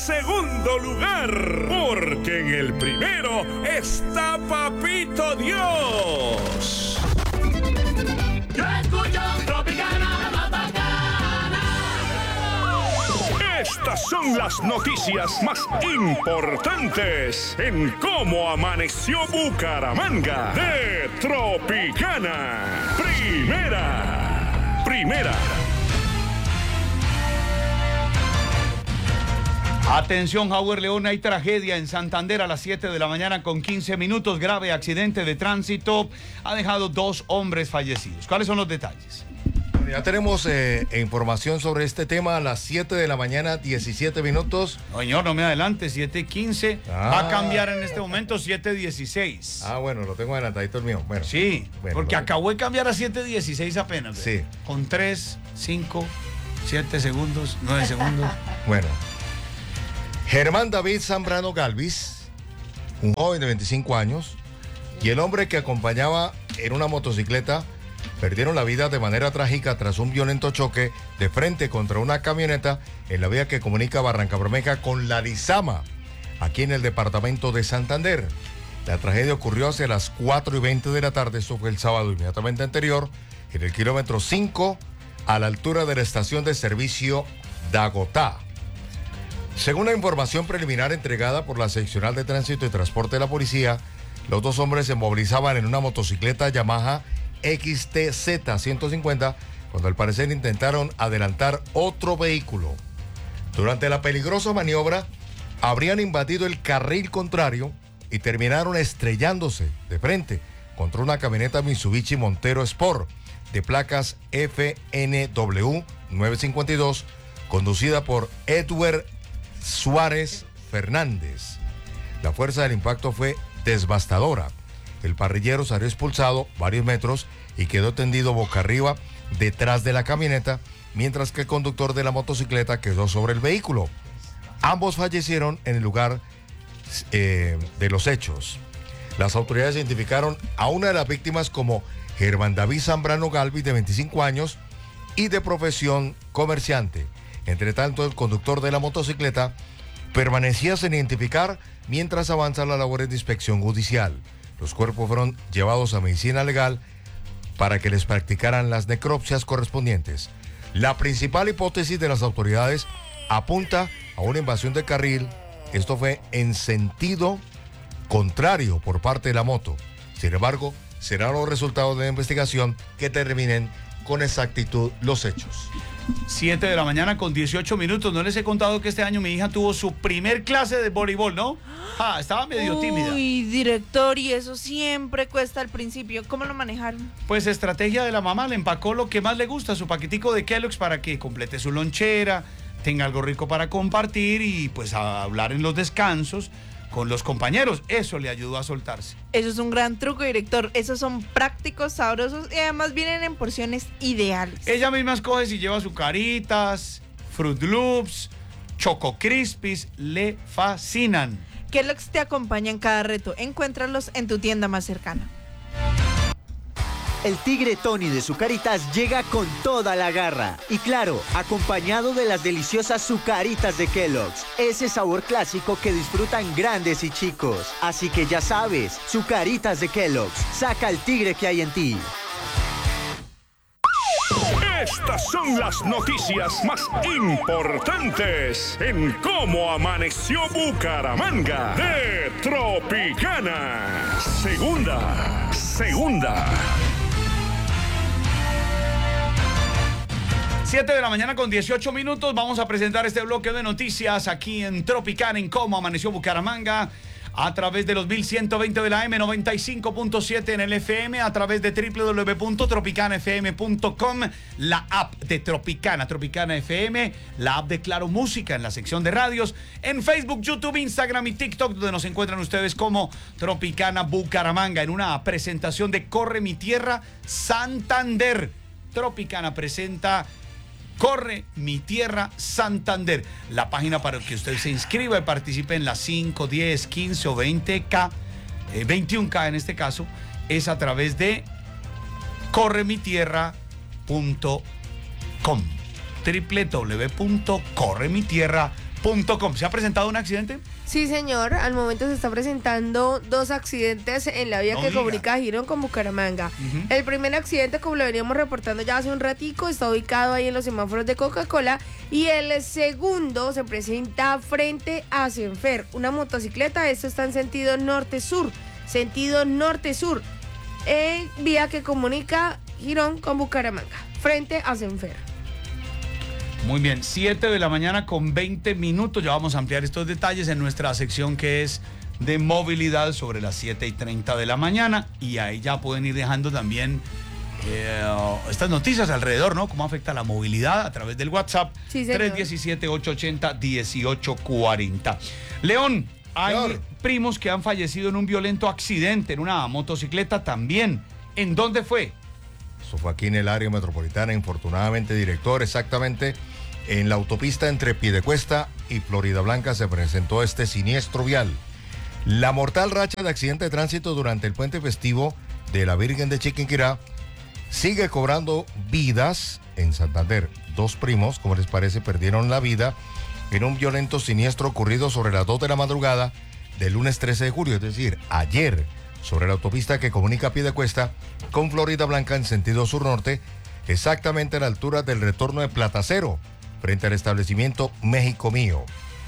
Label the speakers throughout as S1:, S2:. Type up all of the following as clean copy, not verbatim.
S1: segundo lugar, porque en el primero está Papito Dios.
S2: Yo escucho Tropicana, la más bacana.
S1: Estas son las noticias más importantes en cómo amaneció Bucaramanga de Tropicana. Primera.
S3: Atención, Howard León, hay tragedia en Santander a las 7 de la mañana con 15 minutos. Grave accidente de tránsito ha dejado 2 hombres fallecidos. ¿Cuáles son los detalles?
S4: Ya tenemos información sobre este tema a las 7 de la mañana, 17 minutos.
S3: No, señor, no me adelante, 7:15. Va a cambiar en este momento 7:16.
S4: Bueno, lo tengo adelantadito el mío. Bueno,
S3: sí, porque acabó de cambiar a 7:16 apenas.
S4: Sí.
S3: Con 3, 5, 7 segundos, 9 segundos.
S4: Bueno. Germán David Zambrano Galvis, un joven de 25 años, y el hombre que acompañaba en una motocicleta perdieron la vida de manera trágica tras un violento choque de frente contra una camioneta en la vía que comunica Barrancabermeja con La Lizama, aquí en el departamento de Santander. La tragedia ocurrió hacia las 4:20 de la tarde, esto fue el sábado inmediatamente anterior, en el kilómetro 5, a la altura de la estación de servicio Dagotá. Según la información preliminar entregada por la Seccional de Tránsito y Transporte de la Policía, los 2 hombres se movilizaban en una motocicleta Yamaha XTZ 150 cuando al parecer intentaron adelantar otro vehículo. Durante la peligrosa maniobra, habrían invadido el carril contrario y terminaron estrellándose de frente contra una camioneta Mitsubishi Montero Sport de placas FNW 952, conducida por Edward Suárez Fernández. La fuerza del impacto fue devastadora. El parrillero salió expulsado varios metros y quedó tendido boca arriba detrás de la camioneta, mientras que el conductor de la motocicleta quedó sobre el vehículo. Ambos fallecieron en el lugar de los hechos. Las autoridades identificaron a una de las víctimas como Germán David Zambrano Galvis, de 25 años y de profesión comerciante. Entre tanto, el conductor de la motocicleta permanecía sin identificar mientras avanza la labor de inspección judicial. Los cuerpos fueron llevados a medicina legal para que les practicaran las necropsias correspondientes. La principal hipótesis de las autoridades apunta a una invasión de carril. Esto fue en sentido contrario por parte de la moto. Sin embargo, serán los resultados de la investigación que determinen con exactitud los hechos.
S3: 7 de la mañana con 18 minutos. No les he contado que este año mi hija tuvo su primer clase de voleibol, ¿no? Estaba medio tímida.
S5: Uy, director, y eso siempre cuesta al principio. ¿Cómo lo manejaron?
S3: Pues estrategia de la mamá, le empacó lo que más le gusta, su paquetico de Kellogg's para que complete su lonchera, tenga algo rico para compartir y pues a hablar en los descansos con los compañeros. Eso le ayudó a soltarse.
S5: Eso es un gran truco, director. Esos son prácticos, sabrosos y además vienen en porciones ideales.
S3: Ella misma escoge si lleva Azucaritas, Fruit Loops, Choco Crispies, le fascinan.
S5: Kellogg's te acompaña en cada reto. Encuéntralos en tu tienda más cercana.
S6: El Tigre Tony de Zucaritas llega con toda la garra. Y claro, acompañado de las deliciosas Zucaritas de Kellogg's. Ese sabor clásico que disfrutan grandes y chicos. Así que ya sabes, Zucaritas de Kellogg's. Saca el tigre que hay en ti.
S1: Estas son las noticias más importantes en cómo amaneció Bucaramanga de Tropicana. Segunda.
S3: 7 de la mañana con 18 minutos. Vamos a presentar este bloque de noticias aquí en Tropicana, en cómo amaneció Bucaramanga, a través de los 1120 de la M, 95.7 en el FM, a través de www.tropicanafm.com, la app de Tropicana, Tropicana FM, la app de Claro Música en la sección de radios, en Facebook, YouTube, Instagram y TikTok, donde nos encuentran ustedes como Tropicana Bucaramanga, en una presentación de Corre Mi Tierra Santander. Tropicana presenta Corre Mi Tierra Santander, la página para que usted se inscriba y participe en las 5, 10, 15 o 20K, 21K en este caso, es a través de corremitierra.com, www.corremitierra.com. ¿Se ha presentado un accidente?
S7: Sí, señor. Al momento se está presentando 2 accidentes en la vía
S3: No
S7: que
S3: diga.
S7: comunica Girón con Bucaramanga. El primer accidente, como lo veníamos reportando ya hace un ratico, está ubicado ahí en los semáforos de Coca-Cola. Y el segundo se presenta frente a Senfer, una motocicleta. Esto está en sentido norte-sur. Vía que comunica Girón con Bucaramanga, frente a Senfer.
S3: Muy bien, 7 de la mañana con 20 minutos. Ya vamos a ampliar estos detalles en nuestra sección que es de movilidad sobre las 7:30 de la mañana. Y ahí ya pueden ir dejando también estas noticias alrededor, ¿no? Cómo afecta la movilidad a través del WhatsApp.
S7: Sí, señor.
S3: 317-880-1840. León, hay
S4: Señor.
S3: primos que han fallecido en un violento accidente en una motocicleta también. ¿En dónde fue?
S4: Eso fue aquí en el área metropolitana, infortunadamente, director, exactamente en la autopista entre Piedecuesta y Florida Blanca se presentó este siniestro vial. La mortal racha de accidente de tránsito durante el puente festivo de la Virgen de Chiquinquirá sigue cobrando vidas en Santander. 2 primos, como les parece, perdieron la vida en un violento siniestro ocurrido sobre las 2 de la madrugada del lunes 13 de julio, es decir, ayer, sobre la autopista que comunica Piedecuesta con Florida Blanca en sentido sur-norte, exactamente a la altura del retorno de Platacero, frente al establecimiento México Mío.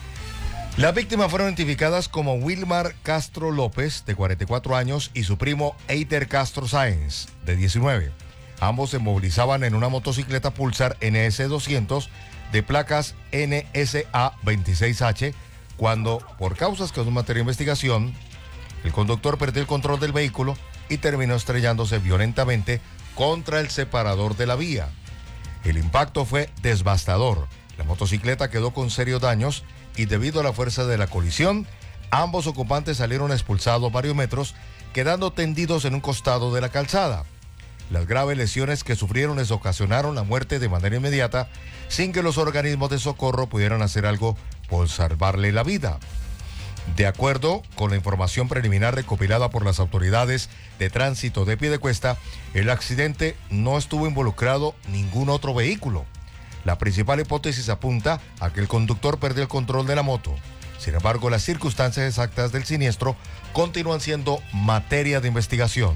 S4: Las víctimas fueron identificadas como Wilmar Castro López, de 44 años, y su primo Eider Castro Sáenz, de 19. Ambos se movilizaban en una motocicleta Pulsar NS 200 de placas NSA 26H, cuando, por causas que es materia de investigación, el conductor perdió el control del vehículo y terminó estrellándose violentamente contra el separador de la vía. El impacto fue devastador. La motocicleta quedó con serios daños y debido a la fuerza de la colisión, ambos ocupantes salieron expulsados varios metros, quedando tendidos en un costado de la calzada. Las graves lesiones que sufrieron les ocasionaron la muerte de manera inmediata, sin que los organismos de socorro pudieran hacer algo por salvarle la vida. De acuerdo con la información preliminar recopilada por las autoridades de tránsito de Piedecuesta, el accidente no estuvo involucrado ningún otro vehículo. La principal hipótesis apunta a que el conductor perdió el control de la moto. Sin embargo, las circunstancias exactas del siniestro continúan siendo materia de investigación.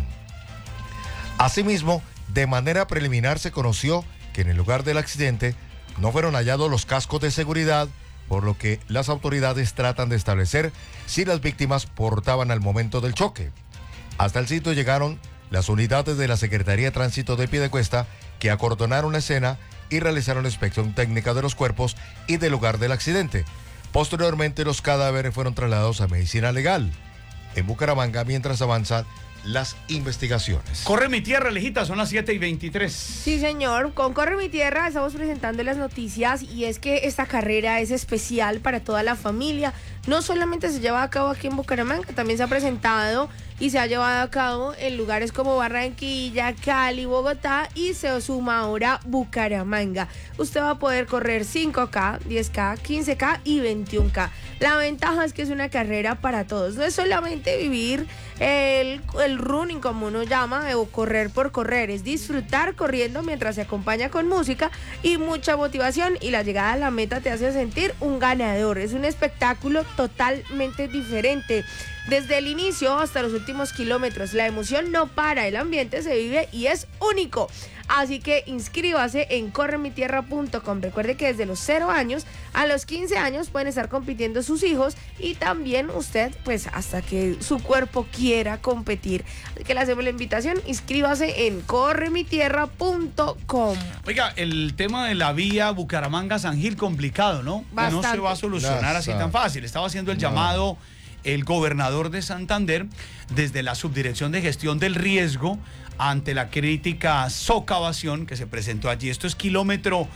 S4: Asimismo, de manera preliminar se conoció que en el lugar del accidente no fueron hallados los cascos de seguridad, por lo que las autoridades tratan de establecer si las víctimas portaban al momento del choque. Hasta el sitio llegaron las unidades de la Secretaría de Tránsito de Piedecuesta, que acordonaron la escena y realizaron la inspección técnica de los cuerpos y del lugar del accidente. Posteriormente, los cadáveres fueron trasladados a medicina legal en Bucaramanga mientras avanzan las investigaciones.
S3: Corre mi tierra, Lejita, son las 7:23.
S7: Sí, señor. Con Corre mi Tierra estamos presentando las noticias y es que esta carrera es especial para toda la familia. No solamente se lleva a cabo aquí en Bucaramanga, también se ha presentado y se ha llevado a cabo en lugares como Barranquilla, Cali, Bogotá y se suma ahora Bucaramanga. Usted va a poder correr 5K, 10K, 15K y 21K. La ventaja es que es una carrera para todos. No es solamente vivir el running, como uno llama, o correr por correr. Es disfrutar corriendo mientras se acompaña con música y mucha motivación. Y la llegada a la meta te hace sentir un ganador. Es un espectáculo totalmente diferente. Desde el inicio hasta los últimos kilómetros, la emoción no para, el ambiente se vive y es único. Así que inscríbase en corremitierra.com. Recuerde que desde los 0 años a los 15 años pueden estar compitiendo sus hijos y también usted, pues hasta que su cuerpo quiera competir. Así que le hacemos la invitación, inscríbase en corremitierra.com.
S3: Oiga, el tema de la vía Bucaramanga-San Gil complicado, ¿no?
S7: Bastante.
S3: No se va a solucionar así tan fácil. Estaba haciendo el llamado el gobernador de Santander desde la Subdirección de Gestión del Riesgo ante la crítica socavación que se presentó allí. Esto es kilómetro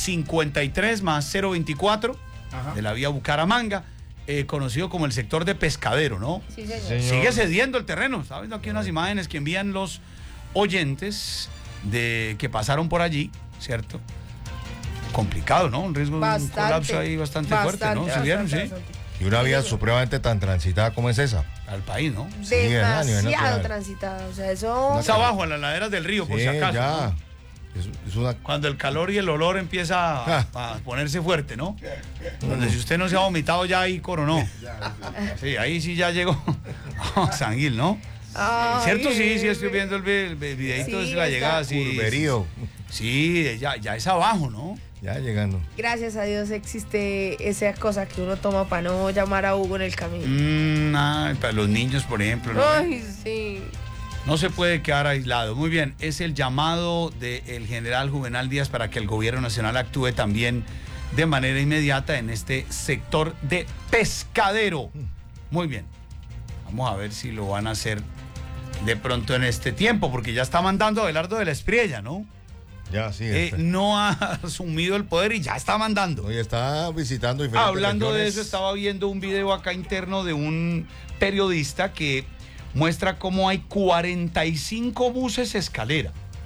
S3: 53 más 024 de la vía Bucaramanga, conocido como el sector de Pescadero, ¿no?
S7: Sí, señor.
S3: Sigue cediendo el terreno. Está viendo aquí unas imágenes que envían los oyentes de que pasaron por allí, ¿cierto? Complicado, ¿no? Un riesgo de un colapso ahí bastante fuerte, ¿no? ¿Se vieron? Sí.
S4: Y una vía supremamente tan transitada como es esa.
S3: Al país, ¿no?
S4: Sí, a nivel
S7: Demasiado
S4: nacional.
S7: transitada. O sea, eso.
S3: Más abajo, a las laderas del río, por
S4: Sí,
S3: si acaso.
S4: ya.
S3: ¿no?
S4: Es una...
S3: Cuando el calor y el olor empieza a ponerse fuerte, ¿no? Donde si usted no se ha vomitado ya ahí coronó. Sí, ahí sí ya llegó San Gil, ¿no?
S7: Ay,
S3: ¿Cierto? Sí, estoy viendo el videito
S7: Sí,
S3: de la llegada. Sí,
S4: Curverío.
S3: sí, ya es abajo, ¿no?
S4: Ya llegando.
S7: Gracias a Dios existe esa cosa que uno toma para no llamar a Hugo en el camino.
S3: Para los niños, por ejemplo, ¿no?
S7: Ay, sí.
S3: No se puede quedar aislado. Muy bien, es el llamado del general Juvenal Díaz para que el gobierno nacional actúe también de manera inmediata en este sector de pescadero. Muy bien. Vamos a ver si lo van a hacer de pronto en este tiempo, porque ya está mandando Abelardo de la Espriella, ¿no?
S4: Ya, sí.
S3: No ha asumido el poder y ya está mandando.
S4: Hoy está visitando diferentes
S3: Hablando de
S4: regiones.
S3: eso, estaba viendo un video acá interno de un periodista que muestra cómo hay 45 buses escalera.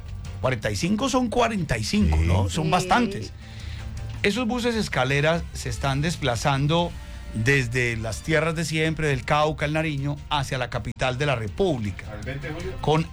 S3: 45 son 45, ¿no? Son
S7: Sí.
S3: bastantes. Esos buses escaleras se están desplazando desde las tierras de siempre, del Cauca, el Nariño, hacia la capital de la República.
S4: ¿Al 20 de julio?
S3: Con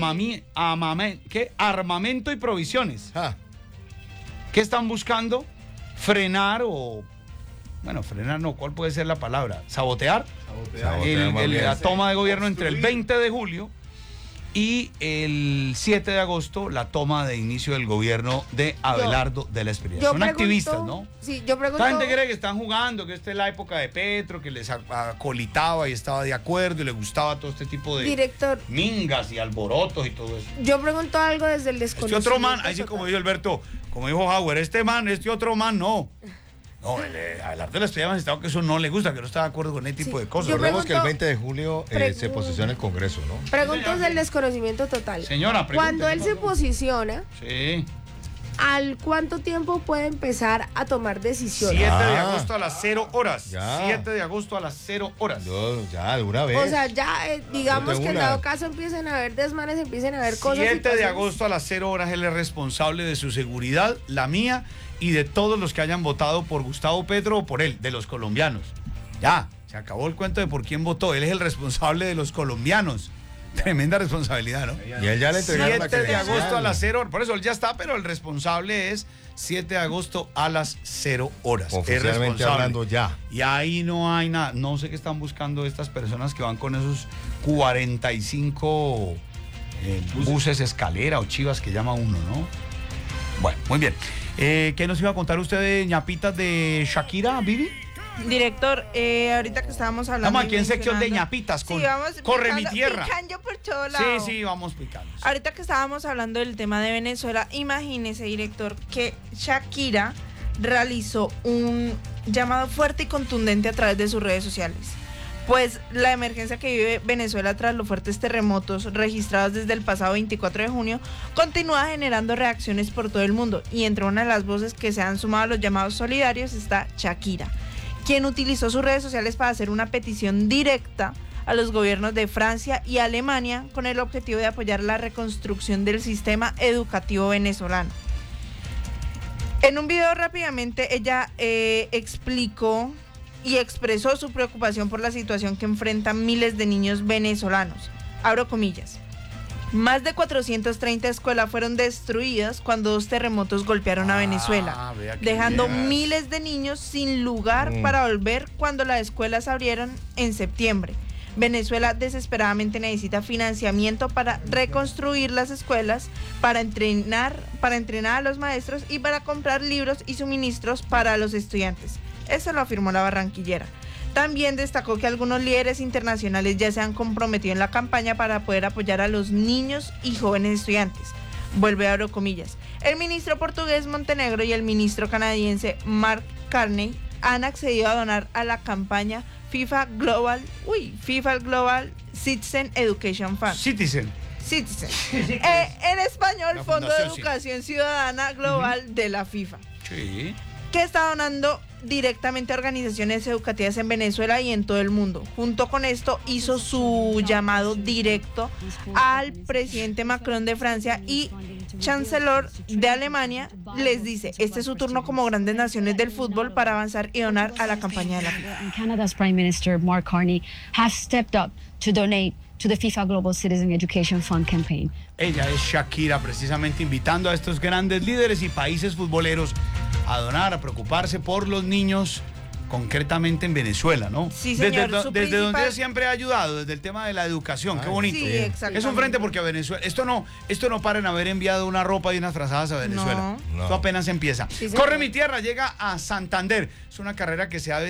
S3: armamento y provisiones.
S4: Ah,
S3: ¿Qué están buscando? Frenar o... Bueno, frenar no, ¿cuál puede ser la palabra? ¿Sabotear?
S4: Sabotear, más bien.
S3: La toma de gobierno entre el 20 de julio y el 7 de agosto, la toma de inicio del gobierno de Abelardo de la Espriella. Son activistas, ¿no?
S7: Sí, yo pregunto.
S3: La gente cree que están jugando, que esta es la época de Petro, que les acolitaba y estaba de acuerdo y le gustaba todo este tipo de
S7: Director,
S3: mingas y alborotos y todo eso.
S7: yo pregunto algo desde el
S3: Este
S7: desconocimiento.
S3: otro man, ahí sí
S7: total.
S3: como dijo Alberto, como dijo Hauer, este otro man, no. No, Abelardo de la Espriella ha manifestado que eso no le gusta, que no está de acuerdo con ese tipo
S7: Sí,
S3: de cosas.
S7: yo
S4: recordemos que el
S7: pregunto-
S4: 20 de julio se posiciona el Congreso, ¿no?
S7: Pregunto desde el desconocimiento total.
S3: Señora,
S7: Cuando él se
S3: pregúntele.
S7: posiciona,
S3: Sí.
S7: ¿al cuánto tiempo puede empezar a tomar
S3: 7
S7: decisiones?
S3: de
S4: Ah.
S3: agosto a las 0 horas.
S4: Ya.
S3: 7 de agosto a las 0 horas.
S4: No, ya, de una vez.
S7: O sea, ya digamos
S4: de
S7: que en
S4: una.
S7: dado caso empiecen a haber desmanes, empiecen a haber cosas.
S3: 7 de
S7: situaciones.
S3: agosto a las 0 horas él es responsable de su seguridad, la mía y de todos los que hayan votado por Gustavo Petro o por él, de los colombianos. Ya, se acabó el cuento de por quién votó. Él es el responsable de los colombianos. Tremenda responsabilidad, ¿no?
S4: Y él ya le entregaron la
S3: 7 de
S4: credencial.
S3: agosto a las 0 horas. Por eso él ya está, pero el responsable es 7 de agosto a las 0 horas. Es
S4: Oficialmente
S3: responsable.
S4: hablando ya.
S3: Y ahí no hay nada. No sé qué están buscando estas personas que van con esos 45 buses escalera o chivas que llama uno, ¿no? Bueno, muy bien. ¿Qué nos iba a contar usted de ñapitas de Shakira, Vivi?
S5: Director, ahorita que estábamos hablando.
S3: Estamos
S5: y
S3: aquí en sección de
S5: mencionando-
S3: ñapitas con
S5: Sí, vamos
S3: Corre mi
S5: picando-
S3: tierra.
S5: picando por todo
S3: Sí,
S5: lado.
S3: sí, vamos picando.
S5: Ahorita que estábamos hablando del tema de Venezuela, imagínese, director, que Shakira realizó un llamado fuerte y contundente a través de sus redes sociales. Pues la emergencia que vive Venezuela tras los fuertes terremotos registrados desde el pasado 24 de junio continúa generando reacciones por todo el mundo, y entre una de las voces que se han sumado a los llamados solidarios está Shakira, quien utilizó sus redes sociales para hacer una petición directa a los gobiernos de Francia y Alemania con el objetivo de apoyar la reconstrucción del sistema educativo venezolano. En un video rápidamente ella explicó y expresó su preocupación por la situación que enfrentan miles de niños venezolanos. Abro comillas. Más de 430 escuelas fueron destruidas cuando 2 terremotos golpearon a Venezuela,
S3: vea qué
S5: dejando
S3: bien.
S5: miles de niños sin lugar para volver cuando las escuelas abrieron en septiembre. Venezuela desesperadamente necesita financiamiento para reconstruir las escuelas, para entrenar a los maestros y para comprar libros y suministros para los estudiantes. Eso lo afirmó la barranquillera. También destacó que algunos líderes internacionales ya se han comprometido en la campaña para poder apoyar a los niños y jóvenes estudiantes. Vuelve a abrir comillas. El ministro portugués Montenegro y el ministro canadiense Mark Carney han accedido a donar a la campaña FIFA Global Citizen Education Fund.
S3: Citizen.
S5: Citizen. En español,
S3: La
S5: Fondo de
S3: Fundación
S5: Educación Ciudadana Global de la FIFA,
S3: Sí.
S5: que está donando directamente a organizaciones educativas en Venezuela y en todo el mundo. Junto con esto hizo su llamado directo al presidente Macron de Francia y chancellor de Alemania. Les dice, este es su turno como grandes naciones del fútbol para avanzar y donar a la campaña de la FIFA.
S8: And Canada's Prime Minister Mark Carney has stepped up to donate to the FIFA Global Citizen Education Fund campaign.
S3: Ella es Shakira, precisamente invitando a estos grandes líderes y países futboleros a donar, a preocuparse por los niños, concretamente en Venezuela, ¿no?
S5: Sí, señor,
S3: Desde donde ella siempre ha ayudado, desde el tema de la educación. Qué bonito.
S5: Sí, exactamente.
S3: Es un frente porque a Venezuela, esto no para en haber enviado una ropa y unas frazadas a Venezuela.
S4: No.
S3: Esto apenas empieza.
S5: Sí,
S3: Corre mi tierra, llega a Santander. Es una carrera que se ha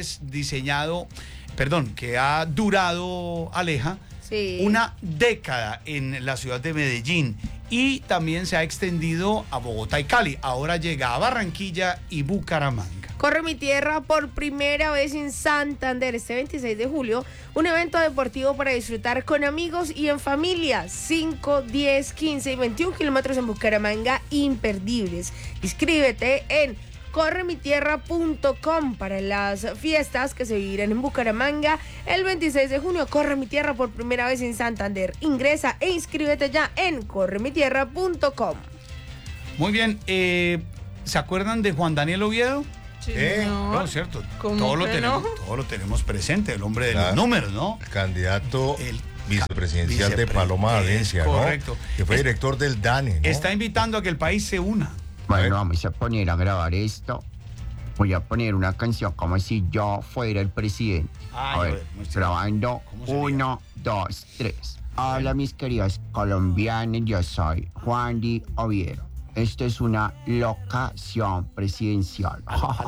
S3: que ha durado, Aleja,
S7: Sí.
S3: una década en la ciudad de Medellín y también se ha extendido a Bogotá y Cali. Ahora llega a Barranquilla y Bucaramanga.
S7: Corre mi tierra por primera vez en Santander este 26 de julio, un evento deportivo para disfrutar con amigos y en familia. 5, 10, 15 y 21 kilómetros en Bucaramanga imperdibles. Inscríbete en corremitierra.com para las fiestas que se vivirán en Bucaramanga el 26 de junio. Corre mi tierra por primera vez en Santander. Ingresa e inscríbete ya en corremitierra.com.
S3: Muy bien, ¿se acuerdan de Juan Daniel Oviedo?
S5: Sí,
S3: No, cierto.
S5: ¿Cómo
S3: Todo lo
S5: que no?
S3: tenemos presente, el hombre de
S4: Claro.
S3: los números, ¿no?
S4: Candidato
S3: El
S4: vicepresidencial de Paloma Valencia, ¿no?
S3: correcto.
S4: Que fue director del DANE, ¿no?
S3: Está invitando a que el país se una.
S9: Bueno, vamos a poner a grabar esto. Voy a poner una canción como si yo fuera el presidente.
S3: Ay,
S9: A ver,
S3: joder, muchas-
S9: grabando.
S3: ¿Cómo sería?
S9: 1, 2, 3. Hola, mis queridos colombianos. Yo soy Juan Di Oviedo. Esto es una locación presidencial.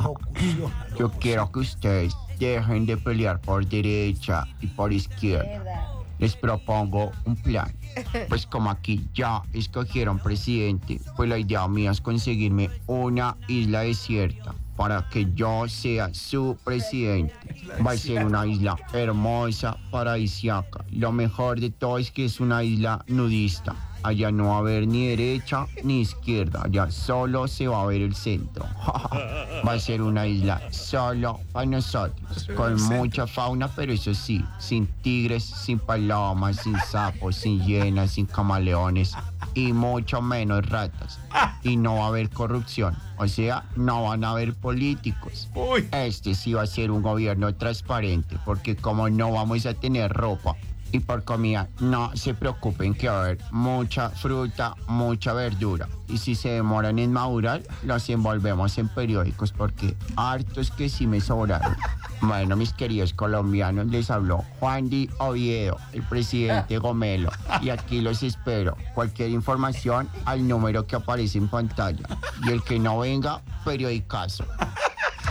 S9: Yo quiero que ustedes dejen de pelear por derecha y por izquierda. Les propongo un plan. Pues como aquí ya escogieron presidente, pues la idea mía es conseguirme una isla desierta para que yo sea su presidente. Va a ser una isla hermosa, paradisíaca. Lo mejor de todo es que es una isla nudista. Allá no va a haber ni derecha ni izquierda, allá solo se va a ver el centro. Va a ser una isla solo para nosotros, con mucha fauna, pero eso sí, sin tigres, sin palomas, sin sapos, sin hienas, sin camaleones y mucho menos ratas. Y no va a haber corrupción, o sea, no van a haber políticos.
S3: Uy.
S9: Este sí va a ser un gobierno transparente, porque como no vamos a tener ropa y por comida, no se preocupen que va a haber mucha fruta, mucha verdura. Y si se demoran en madurar, los envolvemos en periódicos porque hartos que sí me sobraron. Bueno, mis queridos colombianos, les habló Juan Di Oviedo, el presidente Gomelo. Y aquí los espero. Cualquier información al número que aparece en pantalla. Y el que no venga, periodicazo.